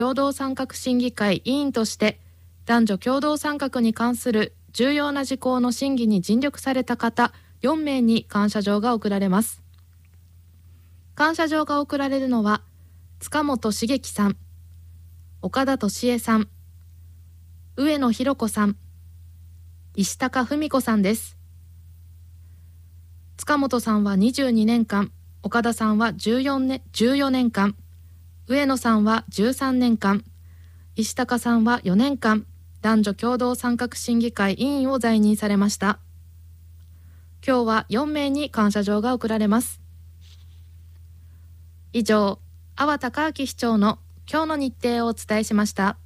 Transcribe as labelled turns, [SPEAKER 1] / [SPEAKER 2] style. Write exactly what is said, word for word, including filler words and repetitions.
[SPEAKER 1] 共同参画審議会委員として男女共同参画に関する重要な事項の審議に尽力された方よんめいに感謝状が贈られます。感謝状が贈られるのは塚本茂樹さん、岡田敏恵さん、上野博子さん、石高文子さんです。塚本さんはにじゅうにねんかん、岡田さんはじゅうよねん、じゅうよねんかん、上野さんはじゅうさんねんかん、石高さんはよねんかん、男女共同参画審議会委員を在任されました。今日はよんめいに感謝状が贈られます。以上、阿波隆明市長の今日の日程をお伝えしました。